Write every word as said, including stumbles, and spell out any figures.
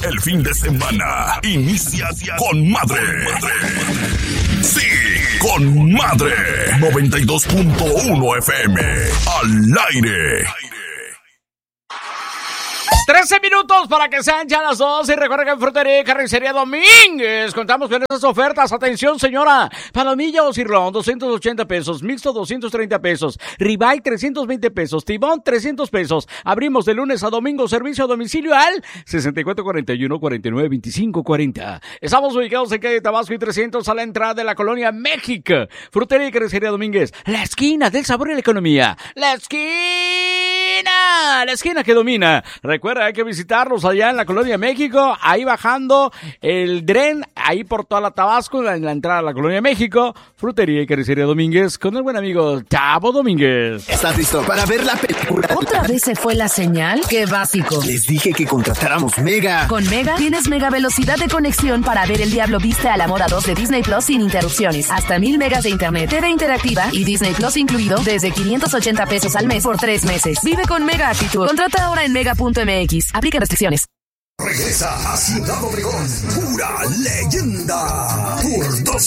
El fin de semana inicia con madre. Sí, con madre. noventa y dos punto uno F M. Al aire. trece minutos para que sean ya las dos. Y recuerda que en Frutería y Carnicería Domínguez contamos con estas ofertas. Atención, señora. Palomilla o cirlón, doscientos ochenta pesos. Mixto, doscientos treinta pesos. Ribeye, trescientos veinte pesos. Tibón, trescientos pesos. Abrimos de lunes a domingo. Servicio a domicilio al sesenta y cuatro cuarenta y uno, cuarenta y nueve veinticinco cuarenta. Estamos ubicados en calle Tabasco y trescientos a la entrada de la colonia México. Frutería y Carnicería Domínguez. La esquina del sabor y la economía. La esquina. La esquina que domina. Recuerda, hay que visitarlos allá en la colonia México, ahí bajando el Dren, ahí por toda la Tabasco, en la entrada a la colonia México. Frutería y Carnicería Domínguez con el buen amigo Tavo Domínguez. ¿Estás listo para ver la película? ¿Otra vez se fue la señal? ¡Qué básico! Les dije que contratáramos Mega. Con Mega tienes mega velocidad de conexión para ver El Diablo Viste al Amor a dos de Disney Plus sin interrupciones. Hasta mil megas de internet, T V interactiva y Disney Plus incluido desde quinientos ochenta pesos al mes por tres meses. Vive con Mega Actitud. Contrata ahora en mega punto m x. Aplica restricciones. Regresa a Ciudad Obregón, pura leyenda. Por dos